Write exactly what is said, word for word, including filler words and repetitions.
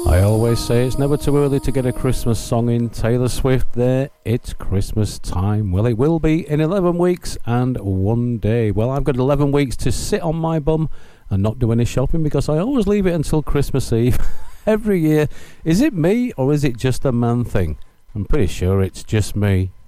I always say it's never too early to get a Christmas song in. Taylor Swift there, it's Christmas time. Well, it will be in eleven weeks and one day. Well, I've got eleven weeks to sit on my bum and not do any shopping because I always leave it until Christmas Eve every year. Is it me or is it just a man thing? I'm pretty sure it's just me.